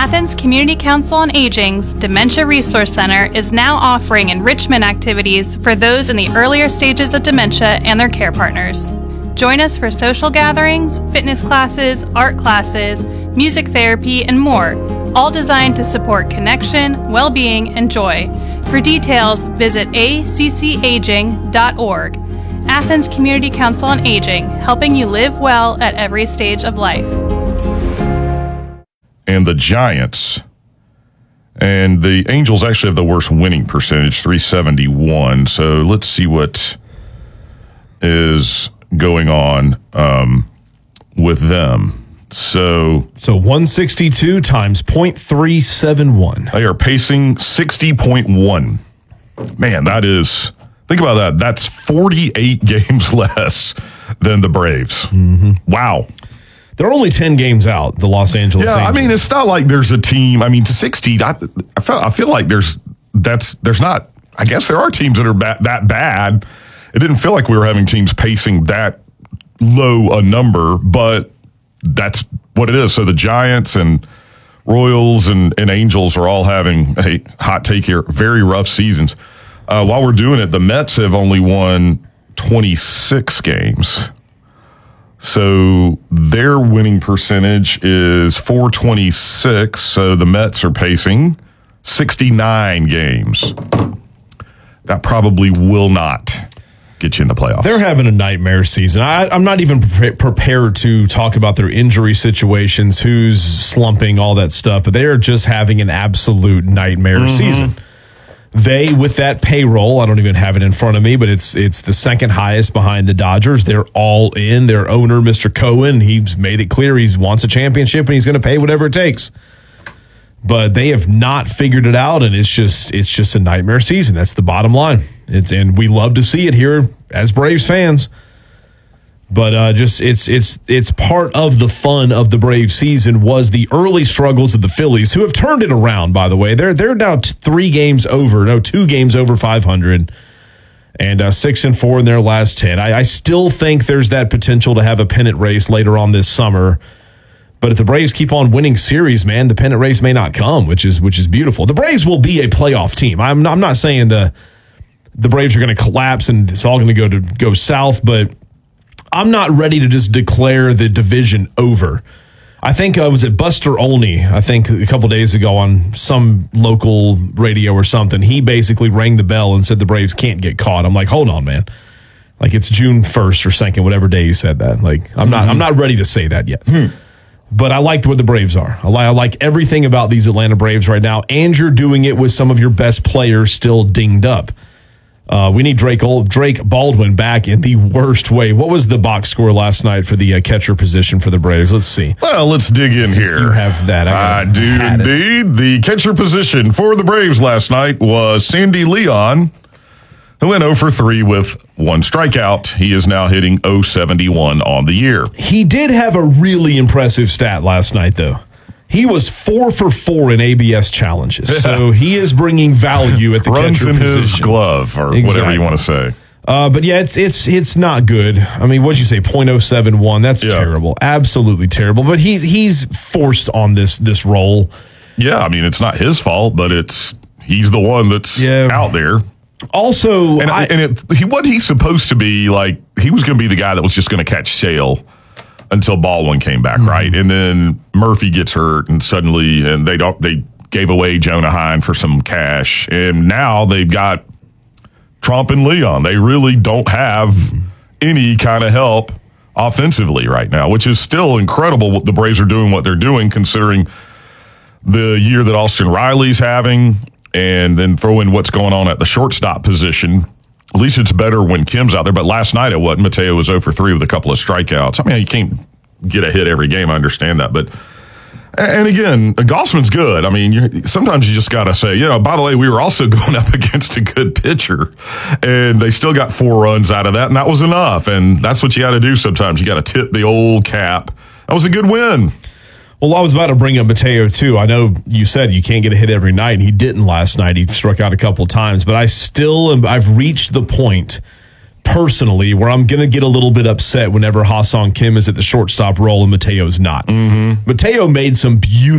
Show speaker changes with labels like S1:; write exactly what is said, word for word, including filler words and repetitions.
S1: Athens Community Council on Aging's Dementia Resource Center is now offering enrichment activities for those in the earlier stages of dementia and their care partners. Join us for social gatherings, fitness classes, art classes, music therapy, and more, all designed to support connection, well-being, and joy. For details, visit a c c aging dot org. Athens Community Council on Aging, helping you live well at every stage of life.
S2: And the Giants. And the Angels actually have the worst winning percentage, three seventy-one. So let's see what is going on um, with them. So,
S3: so one sixty-two times point three seven one.
S2: They are pacing sixty point one. Man, that is, think about that. That's forty-eight games less than the Braves.
S3: Mm-hmm.
S2: Wow.
S3: They're only ten games out, the Los Angeles
S2: Yeah,
S3: Angels.
S2: I mean, it's not like there's a team. I mean, to sixty, I, I, feel, I feel like there's, that's, there's not, I guess there are teams that are ba- that bad. It didn't feel like we were having teams pacing that low a number, but that's what it is. So the Giants and Royals and, and Angels are all having a hot take here, very rough seasons. Uh, while we're doing it, the Mets have only won twenty-six games. So their winning percentage is four twenty-six. So the Mets are pacing sixty-nine games. That probably will not get you in the playoffs.
S3: They're having a nightmare season. I, I'm not even pre- prepared to talk about their injury situations, who's slumping, all that stuff, but they are just having an absolute nightmare mm-hmm. season. They, with that payroll, I don't even have it in front of me, but it's it's the second highest behind the Dodgers. They're all in. Their owner, Mister Cohen, he's made it clear he wants a championship and he's going to pay whatever it takes. But they have not figured it out, and it's just it's just a nightmare season. That's the bottom line. It's and we love to see it here as Braves fans. But uh, just it's it's it's part of the fun of the Braves season was the early struggles of the Phillies, who have turned it around. By the way, they're they're now t- three games over, no two games over five hundred, and uh, six and four in their last ten. I, I still think there's that potential to have a pennant race later on this summer. But if the Braves keep on winning series, man, the pennant race may not come, which is which is beautiful. The Braves will be a playoff team. I'm not, I'm not saying the the Braves are going to collapse and it's all going to go to go south, but I'm not ready to just declare the division over. I think uh, was it Buster Olney, I think a couple days ago on some local radio or something, he basically rang the bell and said the Braves can't get caught. I'm like, hold on, man. Like it's June first or second, whatever day you said that. Like I'm not mm-hmm. I'm not ready to say that yet. Hmm. But I like where the Braves are. I like, I like everything about these Atlanta Braves right now, and you're doing it with some of your best players still dinged up. Uh, we need Drake Old, Drake Baldwin back in the worst way. What was the box score last night for the uh, catcher position for the Braves? Let's see.
S2: Well, let's dig in
S3: Since
S2: here.
S3: You have that. I,
S2: I do indeed. It. The catcher position for the Braves last night was Sandy Leon, who went oh for three with one strikeout. He is now hitting oh seventy-one on the year.
S3: He did have a really impressive stat last night, though. He was four for four in A B S challenges, so he is bringing value at the
S2: Runs
S3: catcher
S2: in
S3: position.
S2: his glove, or
S3: exactly.
S2: whatever you want to say.
S3: Uh, but yeah, it's it's it's not good. I mean, what'd you say? point oh seven one. That's yeah. terrible. Absolutely terrible. But he's he's forced on this this role.
S2: Yeah, I mean, it's not his fault, but it's he's the one that's yeah. out there.
S3: Also,
S2: and,
S3: I,
S2: and it, he what he's supposed to be like. He was going to be the guy that was just going to catch Sale until Baldwin came back, mm-hmm. right? And then Murphy gets hurt, and suddenly, and they don't. They gave away Jonah Hine for some cash, and now they've got Trump and Leon. They really don't have mm-hmm. any kind of help offensively right now, which is still incredible. What the Braves are doing, what they're doing, considering the year that Austin Riley's having, and then throw in what's going on at the shortstop position. At least it's better when Kim's out there. But last night it wasn't. Mateo was oh for three with a couple of strikeouts. I mean, you can't get a hit every game. I understand that. But, and again, Gossman's good. I mean, you, sometimes you just got to say, you know, by the way, we were also going up against a good pitcher. And they still got four runs out of that. And that was enough. And that's what you got to do sometimes. You got to tip the old cap. That was a good win.
S3: Well, I was about to bring up Mateo, too. I know you said you can't get a hit every night, and he didn't last night. He struck out a couple times, but I still am, I've reached the point personally where I'm going to get a little bit upset whenever Ha-Seong Kim is at the shortstop role and Mateo's not.
S2: Mm-hmm.
S3: Mateo made some beautiful